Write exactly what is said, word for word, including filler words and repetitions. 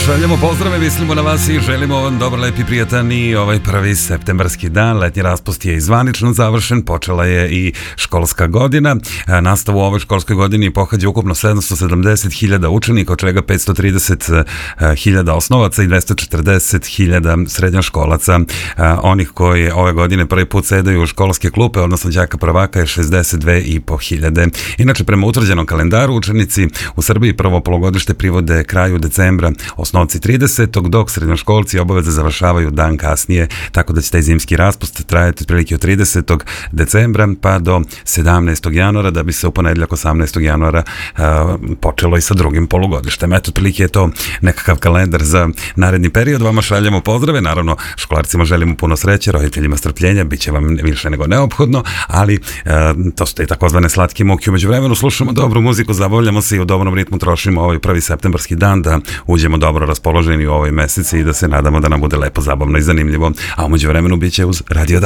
šaljemo pozdrave, mislimo na vas i želimo vam dobar, lepi, prijatan i ovaj prvi septembarski dan. Letnji raspust je i zvanično završen, počela je i školska godina. Nastavu u ovoj školskoj godini pohađa ukupno sedamsto sedamdeset hiljada učenika, od čega petsto trideset hiljada osnovaca i dvesta četrdeset hiljada srednjoškolaca. Onih koji ove godine prvi put sedaju u školske klupe, odnosno đaka prvaka, je šezdeset dve i po hiljade. Inače, prema utvrđenom kalendaru, učenici u Srbiji prvo polugodište privode kraju decembra, osnovci tridesetog dok srednjoškolci obaveze završavaju dan kasnije, tako da će taj zimski raspust trajati otprilike od tridesetog decembra pa do sedamnaestog januara, da bi se u ponedjeljak osamnaestog januara uh, počelo i sa drugim polugodištem. Eto, otprilike je to nekakav kalendar za naredni period. Vama šaljemo pozdrave, naravno školarcima želimo puno sreće, roditeljima strpljenja, bit će vam više nego neophodno, ali uh, to su i takozvane slatke muke. Umeđu vremenu slušamo dobru muziku, zabavljamo se i u dobrom ritmu trošimo ovaj prvi septembarski dan da uđemo dobro raspoloženi u ovoj meseci i da se nadamo da nam bude lepo, zabavno i zanimljivo. A umeđu vremenu bit će uz Radio